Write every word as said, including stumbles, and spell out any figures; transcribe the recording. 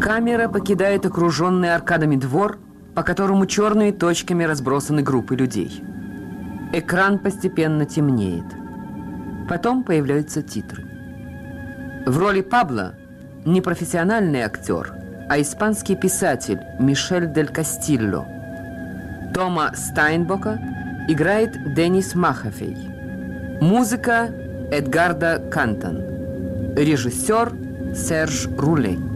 Камера покидает окруженный аркадами двор, по которому черными точками разбросаны группы людей. Экран постепенно темнеет. Потом появляются титры. В роли Пабло не профессиональный актер, а испанский писатель Мишель дель Кастилло. Тома Стайнбока играет Денис Махафей. Музыка Эдгарда Кантон. Режиссер Серж Руле.